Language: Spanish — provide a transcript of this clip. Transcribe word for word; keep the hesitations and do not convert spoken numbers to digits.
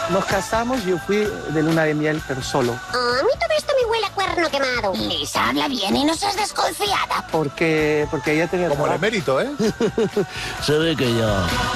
Nos casamos y yo fui de luna de miel, pero solo. Oh, a mí todo esto me huele a cuerno quemado. Lisa, habla bien y no seas desconfiada. Porque, porque ella tenía Como el trabajo. emérito, ¿eh? Se ve que ya.